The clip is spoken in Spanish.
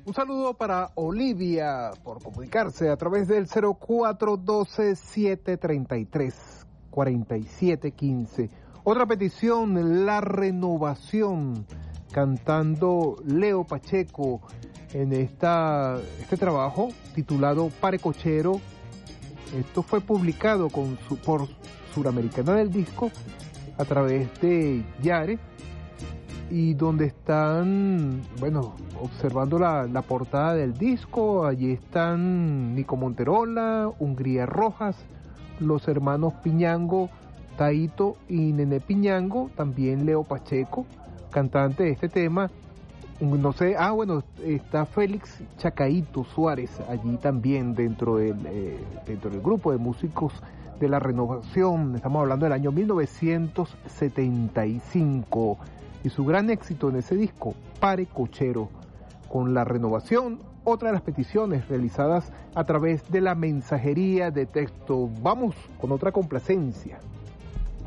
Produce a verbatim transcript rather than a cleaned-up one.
Un saludo para Olivia por comunicarse a través del cero cuatro uno dos, siete tres tres, cuatro siete uno cinco. Otra petición, La Renovación, cantando Leo Pacheco en esta este trabajo titulado Parecochero. Esto fue publicado con su, por Suramericana del Disco a través de Yare, y donde están, bueno, observando la, la portada del disco. Allí están Nico Monterola, Hungría Rojas, los hermanos Piñango, Taito y Nene Piñango, también Leo Pacheco, cantante de este tema. No sé, ah bueno, está Félix Chacaito Suárez allí también dentro del, eh, dentro del grupo de músicos de La Renovación. Estamos hablando del año mil novecientos setenta y cinco. Y su gran éxito en ese disco, Parecochero, con La Renovación, otra de las peticiones realizadas a través de la mensajería de texto. Vamos con otra complacencia.